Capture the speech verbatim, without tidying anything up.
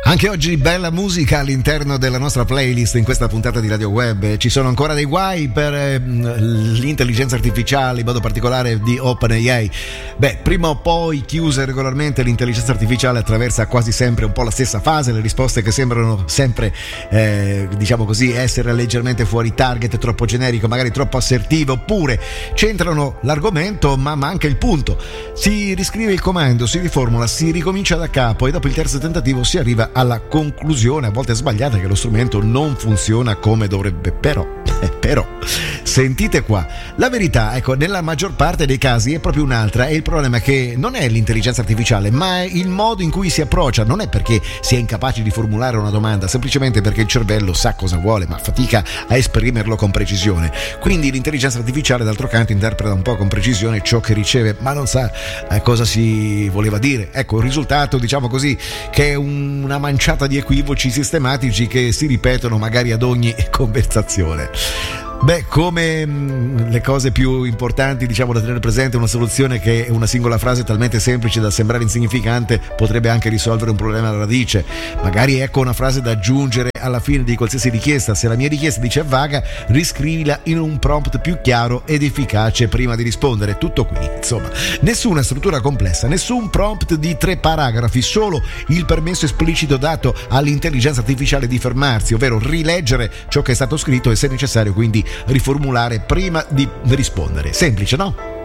Anche oggi bella musica all'interno della nostra playlist in questa puntata di Radio Web. Ci sono ancora dei guai per eh, l'intelligenza artificiale, in modo particolare di OpenAI. Beh, prima o poi chiuse regolarmente, l'intelligenza artificiale attraversa quasi sempre un po' la stessa fase, le risposte che sembrano sempre, eh, diciamo così, essere leggermente fuori target, troppo generico, magari troppo assertivo, oppure centrano l'argomento ma manca il punto. Si riscrive il comando, si riformula, si ricomincia da capo e dopo il terzo tentativo si arriva alla conclusione, a volte sbagliata, che lo strumento non funziona come dovrebbe. Però, eh, però, sentite qua, la verità, ecco, nella maggior parte dei casi è proprio un'altra, e il problema è che non è l'intelligenza artificiale, ma è il modo in cui si approccia. Non è perché si è incapaci di formulare una domanda, semplicemente perché il cervello sa cosa vuole, ma fatica a esprimerlo con precisione. Quindi l'intelligenza artificiale, d'altro canto, interpreta un po' con precisione ciò che riceve, ma non sa eh, cosa si voleva dire. Ecco, il risultato, diciamo così, che è un, una manciata di equivoci sistematici che si ripetono magari ad ogni conversazione. Beh, come mh, le cose più importanti, diciamo, da tenere presente, una soluzione che è una singola frase talmente semplice da sembrare insignificante potrebbe anche risolvere un problema alla radice. Magari ecco una frase da aggiungere alla fine di qualsiasi richiesta. Se la mia richiesta dice vaga, riscrivila in un prompt più chiaro ed efficace prima di rispondere. Tutto qui, insomma. Nessuna struttura complessa, nessun prompt di tre paragrafi, solo il permesso esplicito dato all'intelligenza artificiale di fermarsi, ovvero rileggere ciò che è stato scritto e, se necessario, quindi riformulare prima di rispondere. Semplice, no?